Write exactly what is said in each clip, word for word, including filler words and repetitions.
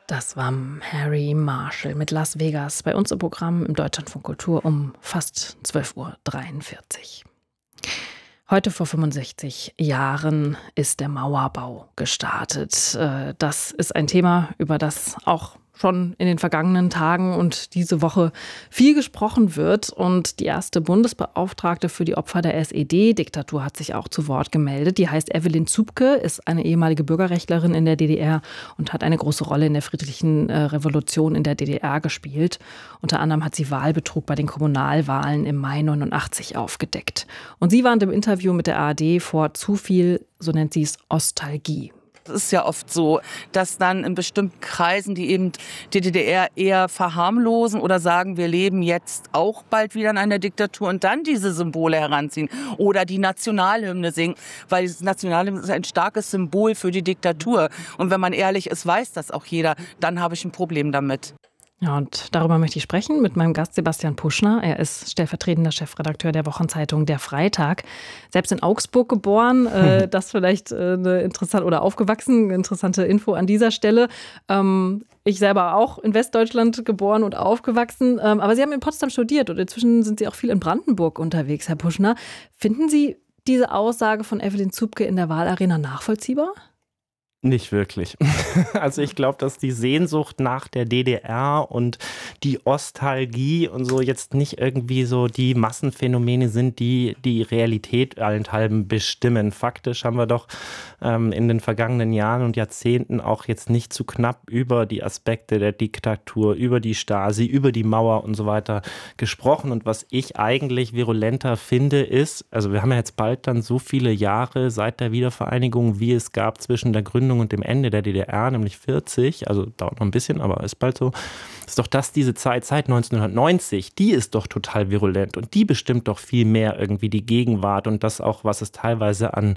Das war Harry Marshall mit Las Vegas bei uns im Programm im Deutschlandfunk Kultur um fast zwölf Uhr dreiundvierzig. Heute vor fünfundsechzig Jahren ist der Mauerbau gestartet. Das ist ein Thema, über das auch schon in den vergangenen Tagen und diese Woche viel gesprochen wird. Und die erste Bundesbeauftragte für die Opfer der S E D-Diktatur hat sich auch zu Wort gemeldet. Die heißt Evelyn Zupke, ist eine ehemalige Bürgerrechtlerin in der D D R und hat eine große Rolle in der friedlichen äh, Revolution in der D D R gespielt. Unter anderem hat sie Wahlbetrug bei den Kommunalwahlen im Mai neunundachtzig aufgedeckt. Und sie warnt im Interview mit der A R D vor zu viel, so nennt sie es, Ostalgie. Es ist ja oft so, dass dann in bestimmten Kreisen, die eben die D D R eher verharmlosen oder sagen, wir leben jetzt auch bald wieder in einer Diktatur und dann diese Symbole heranziehen oder die Nationalhymne singen, weil das Nationalhymne ist ein starkes Symbol für die Diktatur. Und wenn man ehrlich ist, weiß das auch jeder, dann habe ich ein Problem damit. Ja, und darüber möchte ich sprechen mit meinem Gast Sebastian Puschner. Er ist stellvertretender Chefredakteur der Wochenzeitung Der Freitag. Selbst in Augsburg geboren, äh, das vielleicht äh, eine interessante oder aufgewachsen, interessante Info an dieser Stelle. Ähm, ich selber auch in Westdeutschland geboren und aufgewachsen. Ähm, aber Sie haben in Potsdam studiert und inzwischen sind Sie auch viel in Brandenburg unterwegs, Herr Puschner. Finden Sie diese Aussage von Evelyn Zupke in der Wahlarena nachvollziehbar? Nicht wirklich. Also ich glaube, dass die Sehnsucht nach der D D R und die Ostalgie und so jetzt nicht irgendwie so die Massenphänomene sind, die die Realität allenthalben bestimmen. Faktisch haben wir doch ähm, in den vergangenen Jahren und Jahrzehnten auch jetzt nicht zu knapp über die Aspekte der Diktatur, über die Stasi, über die Mauer und so weiter gesprochen. Und was ich eigentlich virulenter finde, ist, also wir haben ja jetzt bald dann so viele Jahre seit der Wiedervereinigung, wie es gab zwischen der Gründung und dem Ende der D D R, nämlich vierzig, also dauert noch ein bisschen, aber ist bald so, ist doch das diese Zeit, seit neunzehnhundertneunzig, die ist doch total virulent und die bestimmt doch viel mehr irgendwie die Gegenwart und das auch, was es teilweise an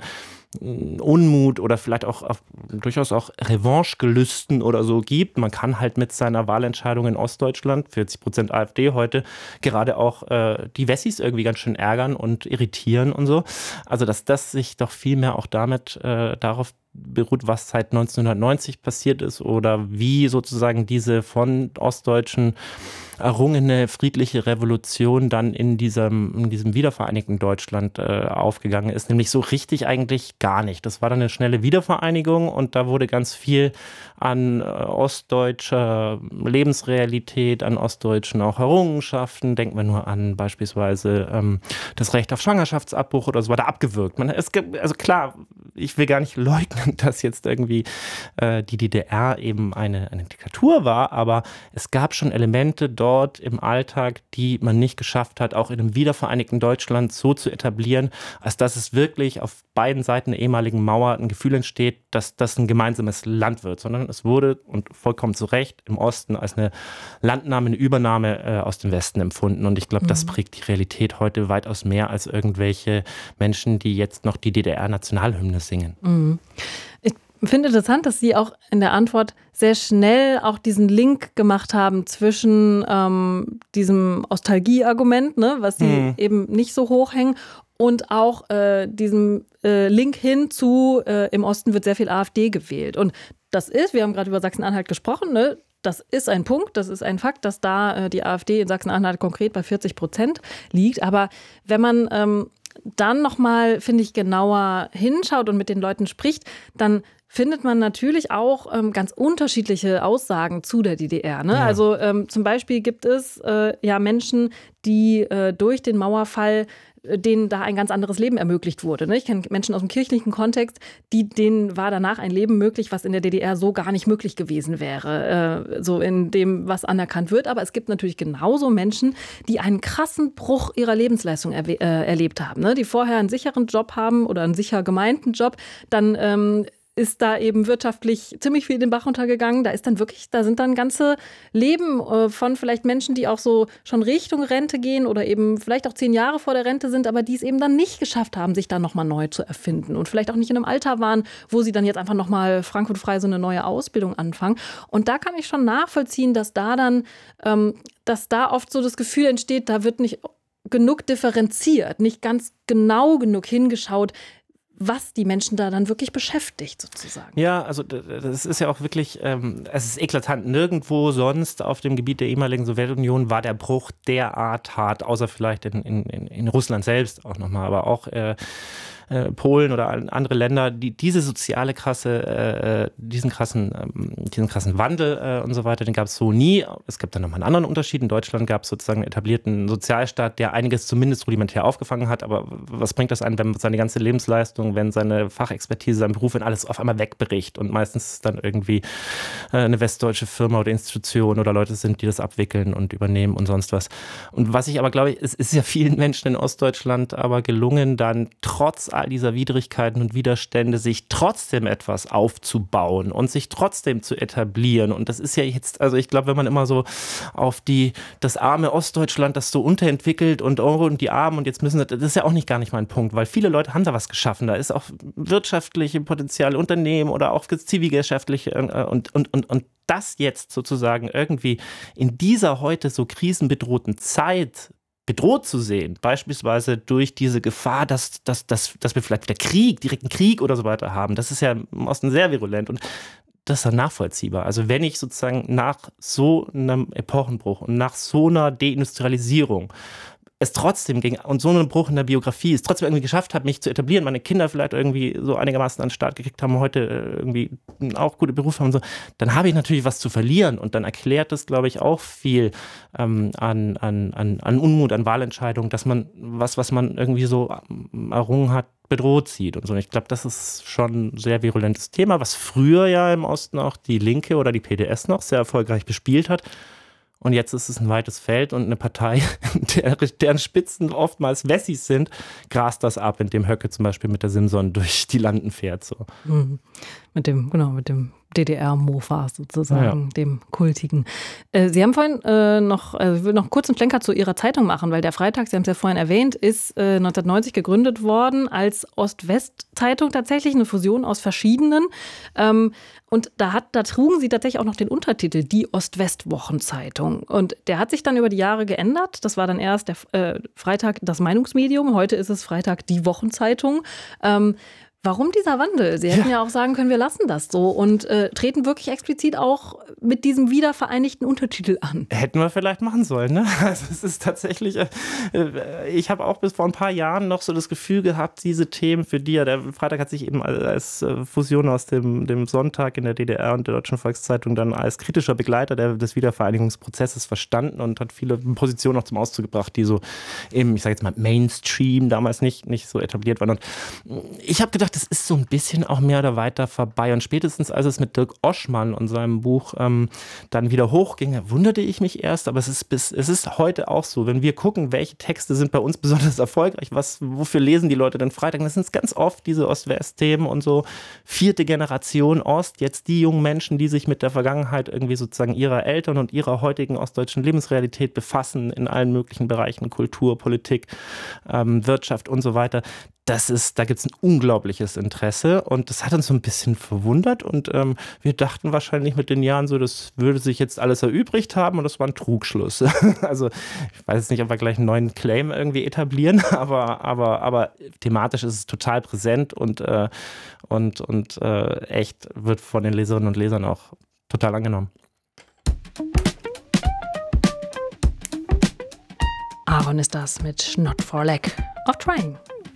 Unmut oder vielleicht auch auf, durchaus auch Revanchegelüsten oder so gibt. Man kann halt mit seiner Wahlentscheidung in Ostdeutschland, vierzig Prozent AfD heute, gerade auch äh, die Wessis irgendwie ganz schön ärgern und irritieren und so. Also dass das sich doch viel mehr auch damit äh, darauf beruht, was seit neunzehnhundertneunzig passiert ist oder wie sozusagen diese von Ostdeutschen errungene friedliche Revolution dann in diesem, in diesem wiedervereinigten Deutschland äh, aufgegangen ist. Nämlich so richtig eigentlich gar nicht. Das war dann eine schnelle Wiedervereinigung und da wurde ganz viel an äh, ostdeutscher Lebensrealität, an ostdeutschen auch Errungenschaften, denken wir nur an beispielsweise ähm, das Recht auf Schwangerschaftsabbruch oder so weiter, abgewürgt. Man, es gibt, also klar, ich will gar nicht leugnen, dass jetzt irgendwie äh, die D D R eben eine, eine Diktatur war, aber es gab schon Elemente dort im Alltag, die man nicht geschafft hat, auch in einem wiedervereinigten Deutschland so zu etablieren, als dass es wirklich auf beiden Seiten der ehemaligen Mauer ein Gefühl entsteht, dass das ein gemeinsames Land wird, sondern es wurde, und vollkommen zu Recht, im Osten als eine Landnahme, eine Übernahme äh, aus dem Westen empfunden. Und ich glaube, mhm. das prägt die Realität heute weitaus mehr als irgendwelche Menschen, die jetzt noch die D D R-Nationalhymne singen. Mhm. Ich finde interessant, dass Sie auch in der Antwort sehr schnell auch diesen Link gemacht haben zwischen ähm, diesem Ostalgie-Argument, ne, was Sie mhm. eben nicht so hochhängen, und auch äh, diesem äh, Link hin zu, äh, im Osten wird sehr viel AfD gewählt. Und das ist, wir haben gerade über Sachsen-Anhalt gesprochen, ne, das ist ein Punkt, das ist ein Fakt, dass da äh, die AfD in Sachsen-Anhalt konkret bei vierzig Prozent liegt. Aber wenn man ähm, dann nochmal, finde ich, genauer hinschaut und mit den Leuten spricht, dann findet man natürlich auch ähm, ganz unterschiedliche Aussagen zu der D D R. Ne? Ja. Also ähm, zum Beispiel gibt es äh, ja Menschen, die äh, durch den Mauerfall denen da ein ganz anderes Leben ermöglicht wurde. Ich kenne Menschen aus dem kirchlichen Kontext, die, denen war danach ein Leben möglich, was in der D D R so gar nicht möglich gewesen wäre, so in dem, was anerkannt wird. Aber es gibt natürlich genauso Menschen, die einen krassen Bruch ihrer Lebensleistung erwe- äh, erlebt haben, die vorher einen sicheren Job haben oder einen sicher gemeinten Job, dann ähm, ist da eben wirtschaftlich ziemlich viel den Bach runtergegangen. Da ist dann wirklich, da sind dann ganze Leben äh, von vielleicht Menschen, die auch so schon Richtung Rente gehen oder eben vielleicht auch zehn Jahre vor der Rente sind, aber die es eben dann nicht geschafft haben, sich dann nochmal neu zu erfinden und vielleicht auch nicht in einem Alter waren, wo sie dann jetzt einfach nochmal frank und frei so eine neue Ausbildung anfangen. Und da kann ich schon nachvollziehen, dass da dann, ähm, dass da oft so das Gefühl entsteht, da wird nicht genug differenziert, nicht ganz genau genug hingeschaut, was die Menschen da dann wirklich beschäftigt, sozusagen. Ja, also das ist ja auch wirklich, ähm, es ist eklatant. Nirgendwo sonst auf dem Gebiet der ehemaligen Sowjetunion war der Bruch derart hart, außer vielleicht in, in, in Russland selbst auch nochmal, aber auch äh, äh, Polen oder andere Länder, die diese soziale krasse, äh, diesen krassen, ähm, diesen krassen Wandel äh, und so weiter, den gab es so nie. Es gibt dann nochmal einen anderen Unterschied. In Deutschland gab es sozusagen einen etablierten Sozialstaat, der einiges zumindest rudimentär aufgefangen hat. Aber was bringt das einem, wenn seine ganze Lebensleistung, wenn seine Fachexpertise, sein Beruf, wenn alles auf einmal wegbricht und meistens dann irgendwie äh, eine westdeutsche Firma oder Institution oder Leute sind, die das abwickeln und übernehmen und sonst was. Und was ich aber glaube, es ist ja vielen Menschen in Ostdeutschland aber gelungen, dann trotz all dieser Widrigkeiten und Widerstände sich trotzdem etwas aufzubauen und sich trotzdem zu etablieren. Und das ist ja jetzt, also ich glaube, wenn man immer so auf die, das arme Ostdeutschland, das so unterentwickelt und oh, und die Armen und jetzt müssen, das ist ja auch nicht gar nicht mein Punkt, weil viele Leute haben da was geschaffen. Da ist auch wirtschaftliche Potenzial, Unternehmen oder auch zivilgesellschaftliche und, und, und, und das jetzt sozusagen irgendwie in dieser heute so krisenbedrohten Zeit bedroht zu sehen, beispielsweise durch diese Gefahr, dass, dass, dass, dass wir vielleicht wieder Krieg, direkten Krieg oder so weiter haben. Das ist ja im Osten sehr virulent und das ist dann nachvollziehbar. Also wenn ich sozusagen nach so einem Epochenbruch und nach so einer Deindustrialisierung es trotzdem ging und so einen Bruch in der Biografie es trotzdem irgendwie geschafft habe, mich zu etablieren, meine Kinder vielleicht irgendwie so einigermaßen an den Start gekriegt haben, heute irgendwie auch gute Berufe haben und so, dann habe ich natürlich was zu verlieren und dann erklärt das, glaube ich, auch viel ähm, an, an, an, an Unmut, an Wahlentscheidungen, dass man was, was man irgendwie so errungen hat, bedroht sieht und so. Und ich glaube, das ist schon ein sehr virulentes Thema, was früher ja im Osten auch die Linke oder die P D S noch sehr erfolgreich bespielt hat. Und jetzt ist es ein weites Feld und eine Partei, der, deren Spitzen oftmals Wessis sind, grast das ab, indem Höcke zum Beispiel mit der Simson durch die Landen fährt. So. Mhm. Mit dem, genau, mit dem D D R-Mofa sozusagen, ja. Dem kultigen. Äh, Sie haben vorhin äh, noch, also ich will noch kurz einen Schlenker zu Ihrer Zeitung machen, weil der Freitag, Sie haben es ja vorhin erwähnt, ist äh, neunzehnhundertneunzig gegründet worden als Ost-West-Zeitung, tatsächlich eine Fusion aus verschiedenen. Ähm, und da, hat, da trugen Sie tatsächlich auch noch den Untertitel, die Ost-West-Wochenzeitung. Und der hat sich dann über die Jahre geändert. Das war dann erst der äh, Freitag das Meinungsmedium, heute ist es Freitag die Wochenzeitung. Ähm, Warum dieser Wandel? Sie hätten ja. ja auch sagen können, wir lassen das so und äh, treten wirklich explizit auch mit diesem wiedervereinigten Untertitel an. Hätten wir vielleicht machen sollen, ne? Also es ist tatsächlich, äh, ich habe auch bis vor ein paar Jahren noch so das Gefühl gehabt, diese Themen, für die ja der Freitag hat sich eben als äh, Fusion aus dem, dem Sonntag in der D D R und der Deutschen Volkszeitung dann als kritischer Begleiter der, des Wiedervereinigungsprozesses verstanden und hat viele Positionen auch zum Ausdruck gebracht, die so eben, ich sage jetzt mal Mainstream damals nicht, nicht so etabliert waren. Und ich habe gedacht, das ist so ein bisschen auch mehr oder weiter vorbei. Und spätestens, als es mit Dirk Oschmann und seinem Buch ähm, dann wieder hochging, wunderte ich mich erst. Aber es ist, bis, es ist heute auch so, wenn wir gucken, welche Texte sind bei uns besonders erfolgreich, was, wofür lesen die Leute denn Freitag? Das sind ganz oft diese Ost-West-Themen und so vierte Generation Ost. Jetzt die jungen Menschen, die sich mit der Vergangenheit irgendwie sozusagen ihrer Eltern und ihrer heutigen ostdeutschen Lebensrealität befassen in allen möglichen Bereichen, Kultur, Politik, ähm, Wirtschaft und so weiter. Das ist, da gibt es ein unglaubliches Interesse und das hat uns so ein bisschen verwundert und ähm, wir dachten wahrscheinlich mit den Jahren so, das würde sich jetzt alles erübrigt haben und das war ein Trugschluss. Also ich weiß jetzt nicht, ob wir gleich einen neuen Claim irgendwie etablieren, aber, aber, aber thematisch ist es total präsent und, äh, und, und äh, echt wird von den Leserinnen und Lesern auch total angenommen. Aaron ist das mit Not for Lack of Trying.